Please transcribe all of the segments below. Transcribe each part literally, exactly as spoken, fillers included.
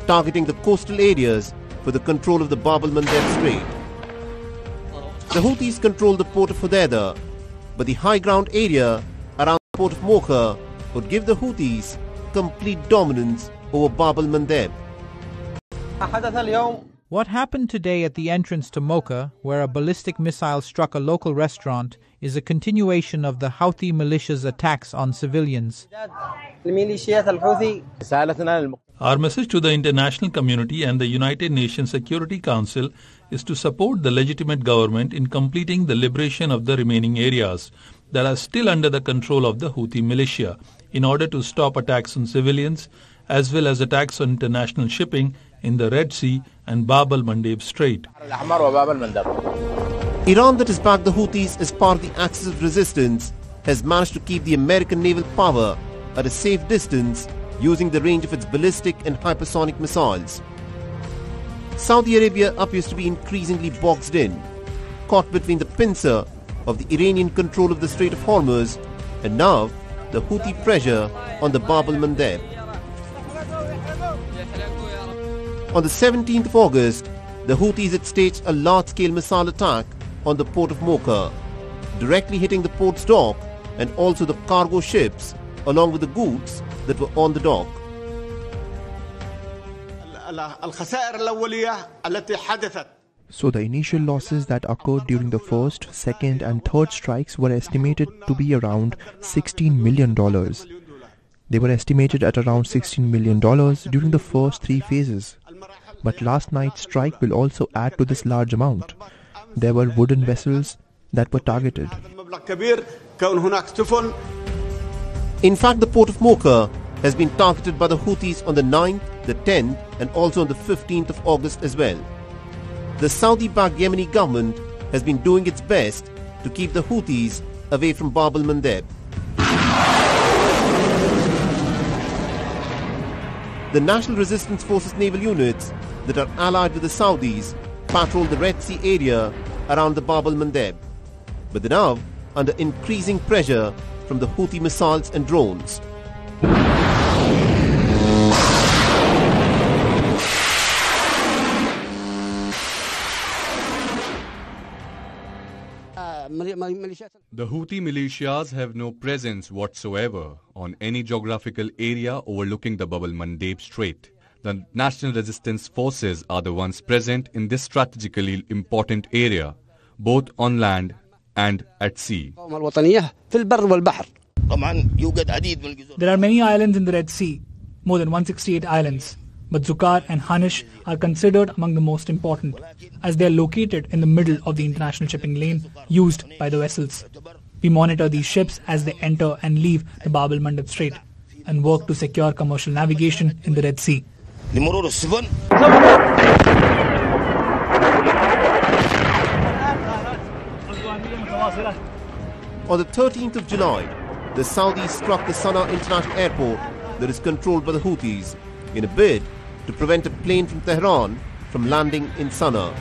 targeting the coastal areas for the control of the Bab el-Mandeb Strait. The Houthis control the port of Hodeidah, but the high ground area around the port of Mocha would give the Houthis complete dominance over Bab el-Mandeb. What happened today at the entrance to Mocha, where a ballistic missile struck a local restaurant, is a continuation of the Houthi militia's attacks on civilians. Our message to the international community and the United Nations Security Council is to support the legitimate government in completing the liberation of the remaining areas that are still under the control of the Houthi militia, in order to stop attacks on civilians as well as attacks on international shipping in the Red Sea and Bab el-Mandeb Strait. Iran, that has backed the Houthis as part of the Axis of Resistance, has managed to keep the American naval power at a safe distance using the range of its ballistic and hypersonic missiles. Saudi Arabia appears to be increasingly boxed in, caught between the pincer of the Iranian control of the Strait of Hormuz and now the Houthi pressure on the Bab el-Mandeb. On the seventeenth of August, the Houthis had staged a large-scale missile attack on the port of Mocha, directly hitting the port's dock and also the cargo ships along with the goods that were on the dock. So the initial losses that occurred during the first, second and third strikes were estimated to be around sixteen million dollars. They were estimated at around sixteen million dollars during the first three phases. But last night's strike will also add to this large amount. There were wooden vessels that were targeted. In fact, the port of Mocha has been targeted by the Houthis on the ninth, the tenth and also on the fifteenth of August as well. The Saudi-backed Yemeni government has been doing its best to keep the Houthis away from Bab el-Mandeb. The National Resistance Forces naval units that are allied with the Saudis patrol the Red Sea area around the Bab el-Mandeb, but they're now under increasing pressure from the Houthi missiles and drones. The Houthi militias have no presence whatsoever on any geographical area overlooking the Bab el-Mandeb Strait. The National Resistance Forces are the ones present in this strategically important area, both on land and at sea. There are many islands in the Red Sea, more than one hundred sixty-eight islands, but Zukar and Hanish are considered among the most important, as they are located in the middle of the international shipping lane used by the vessels. We monitor these ships as they enter and leave the Bab el-Mandeb Strait and work to secure commercial navigation in the Red Sea. On the thirteenth of July, the Saudis struck the Sana'a International Airport that is controlled by the Houthis in a bid to prevent a plane from Tehran from landing in Sana'a.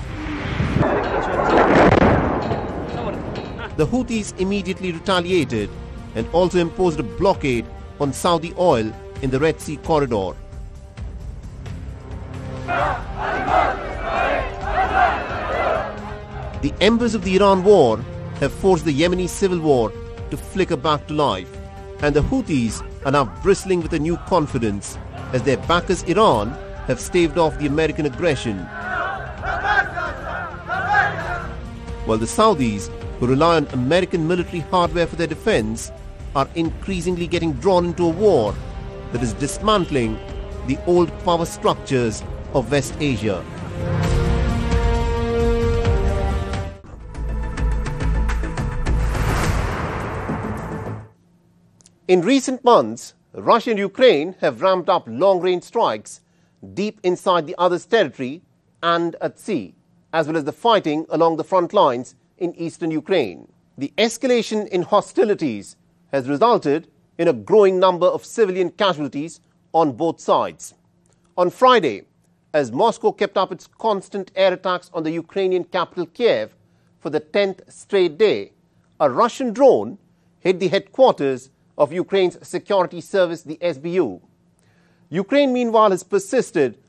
The Houthis immediately retaliated and also imposed a blockade on Saudi oil in the Red Sea corridor. The embers of the Iran war have forced the Yemeni civil war to flicker back to life, and the Houthis are now bristling with a new confidence as their backers Iran have staved off the American aggression. While the Saudis, who rely on American military hardware for their defense, are increasingly getting drawn into a war that is dismantling the old power structures of West Asia. In recent months, Russia and Ukraine have ramped up long-range strikes deep inside the other's territory and at sea, as well as the fighting along the front lines in eastern Ukraine. The escalation in hostilities has resulted in a growing number of civilian casualties on both sides. On Friday, as Moscow kept up its constant air attacks on the Ukrainian capital Kiev for the tenth straight day, a Russian drone hit the headquarters of Ukraine's security service, the S B U. Ukraine, meanwhile, has persisted